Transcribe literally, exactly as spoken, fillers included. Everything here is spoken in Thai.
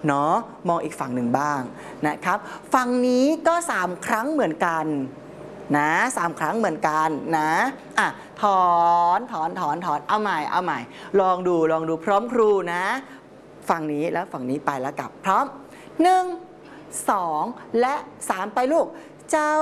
เนาะมองอีกฝั่งหนึ่งบ้างนะครับฝั่งนี้ก็สามครั้งเหมือนกันนะสามครั้งเหมือนกันนะอ่ะถอนถอนถอนถอนเอาใหม่เอาใหม่ลองดูลองดูพร้อมครูนะฝั่งนี้แล้วฝั่งนี้ไปแล้วกลับพร้อมหนึ่งสองและสามไปลูกเจ้า